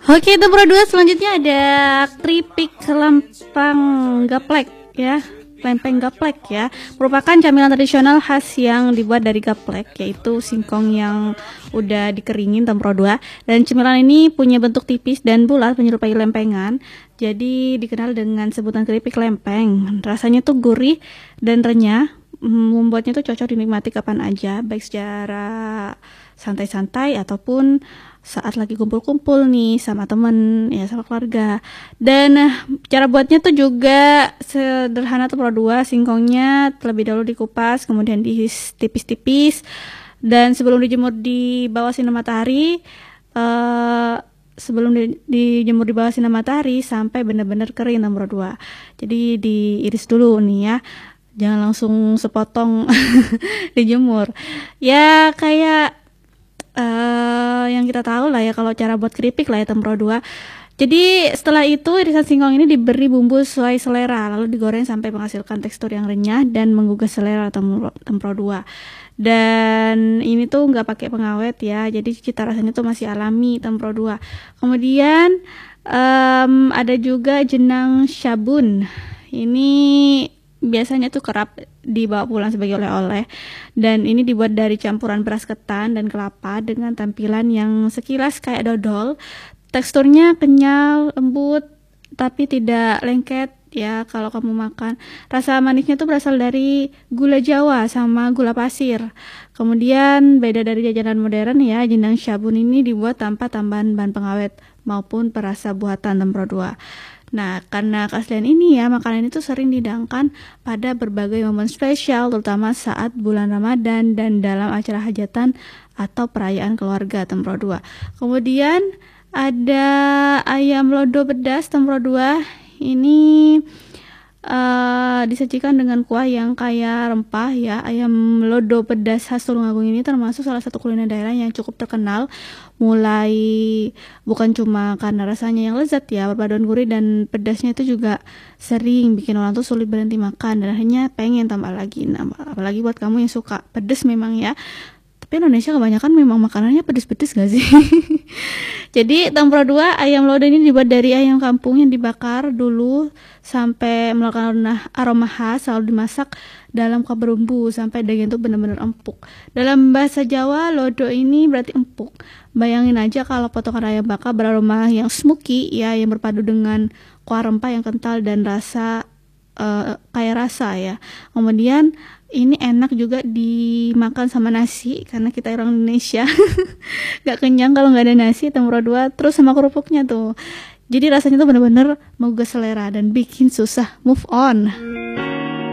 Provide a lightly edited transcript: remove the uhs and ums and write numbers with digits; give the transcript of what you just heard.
Oke, itu Bro 2. Selanjutnya ada keripik lempeng gaplek ya. Lempeng gaplek ya, merupakan camilan tradisional khas yang dibuat dari gaplek, yaitu singkong yang udah dikeringin Tempro 2. Dan camilan ini punya bentuk tipis dan bulat menyerupai lempengan. Jadi dikenal dengan sebutan keripik lempeng. Rasanya tuh gurih dan renyah. Membuatnya tuh cocok dinikmati kapan aja, baik secara santai-santai ataupun saat lagi kumpul-kumpul nih sama temen ya, sama keluarga. Dan cara buatnya tuh juga sederhana tuh Pro 2. Singkongnya terlebih dahulu dikupas, kemudian dihiris tipis-tipis, dan sebelum dijemur di bawah sinar matahari, dijemur di bawah sinar matahari sampai benar-benar kering Pro 2. Jadi diiris dulu nih ya, jangan langsung sepotong dijemur ya, kayak yang kita tahu lah ya kalau cara buat keripik lah ya Tempro 2. Jadi setelah itu irisan singkong ini diberi bumbu sesuai selera, lalu digoreng sampai menghasilkan tekstur yang renyah dan menggugah selera Tempro 2. Dan ini tuh nggak pakai pengawet ya, jadi cita rasanya tuh masih alami Tempro 2. Kemudian ada juga jenang syabun. Ini biasanya tuh kerap dibawa pulang sebagai oleh-oleh, dan ini dibuat dari campuran beras ketan dan kelapa dengan tampilan yang sekilas kayak dodol. Teksturnya kenyal, lembut, tapi tidak lengket ya kalau kamu makan. Rasa manisnya tuh berasal dari gula Jawa sama gula pasir. Kemudian beda dari jajanan modern ya, jenang syabun ini dibuat tanpa tambahan bahan pengawet maupun perasa buatan Tempro 2. Nah, karena keaslian ini ya, makanan itu sering dihidangkan pada berbagai momen spesial, terutama saat bulan Ramadan dan dalam acara hajatan atau perayaan keluarga Tempro 2. Kemudian ada ayam lodo pedas Tempro 2. Ini disajikan dengan kuah yang kaya rempah ya. Ayam lodo pedas khas Tulungagung ini termasuk salah satu kuliner daerah yang cukup terkenal, mulai bukan cuma karena rasanya yang lezat ya, berpaduan gurih dan pedasnya itu juga sering bikin orang tuh sulit berhenti makan dan akhirnya pengen tambah lagi. Nah, apalagi buat kamu yang suka pedas memang ya. Tapi Indonesia kebanyakan memang makanannya pedes-pedes gak sih? Jadi Tempro 2 ayam lodo ini dibuat dari ayam kampung yang dibakar dulu sampai mengeluarkan aroma khas, lalu dimasak dalam kuah berumbu sampai daging itu benar-benar empuk. Dalam bahasa Jawa, lodo ini berarti empuk. Bayangin aja kalau potongan ayam bakar beraroma yang smoky ya, yang berpadu dengan kuah rempah yang kental dan rasa kayak rasa ya. Kemudian ini enak juga dimakan sama nasi karena kita orang Indonesia gak kenyang kalau nggak ada nasi Tempro 2, terus sama kerupuknya tuh. Jadi rasanya tuh bener-bener menggugah selera dan bikin susah move on.